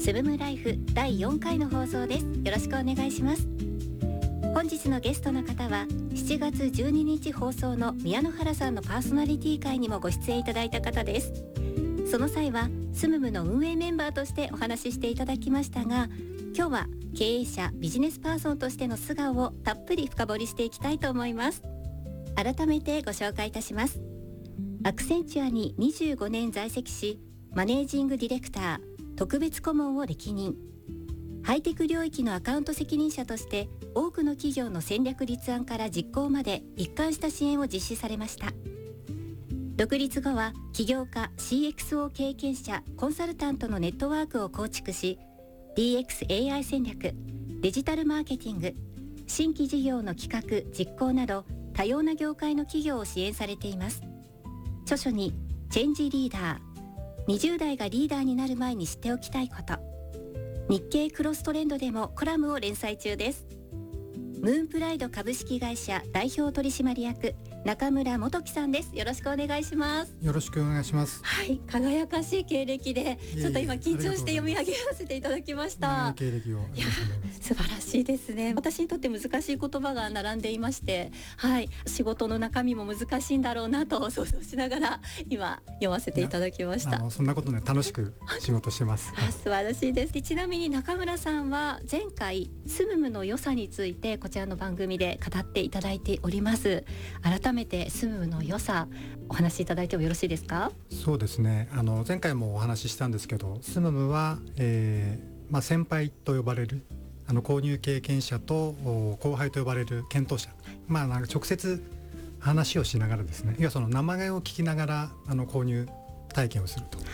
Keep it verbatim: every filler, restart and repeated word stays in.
スムムライフだいよんかいの放送です。よろしくお願いします。本日のゲストの方はしちがつじゅうににち放送の宮野原さんのパーソナリティ会にもご出演いただいた方です。その際はスムムの運営メンバーとしてお話ししていただきましたが、今日は経営者ビジネスパーソンとしての素顔をたっぷり深掘りしていきたいと思います。改めてご紹介いたします。アクセンチュアににじゅうごねん在籍し、マネージングディレクター、特別顧問を歴任。ハイテク領域のアカウント責任者として多くの企業の戦略立案から実行まで一貫した支援を実施されました。独立後は起業家 シーエックスオー 経験者コンサルタントのネットワークを構築し、 ディーエックスエーアイ 戦略、デジタルマーケティング、新規事業の企画実行など多様な業界の企業を支援されています。著書にチェンジリーダー、にじゅう代がリーダーになる前に知っておきたいこと、日経クロストレンドでもコラムを連載中です。ムーンプライド株式会社代表取締役中村元樹さんです。よろしくお願いします。 よろしくお願いします。 はい、輝かしい経歴でちょっと今緊張して読み上げさせていただきました。 経歴をいや素晴らしいですね。私にとって難しい言葉が並んでいまして、はい、仕事の中身も難しいんだろうなと想像しながら今読ませていただきました。 あのそんなことね、楽しく仕事してます。 あ、素晴らしいです。でちなみに中村さんは前回スムムの良さについてこちらの番組で語っていただいております。改めてスムムの良さお話しいただいてもよろしいですか？ そうですね、あの前回もお話ししたんですけど、スムムは、えーまあ、先輩と呼ばれるあの購入経験者と後輩と呼ばれる検討者、まあ、なんか直接話をしながらですね、要はその生声を聞きながらあの購入体験をすると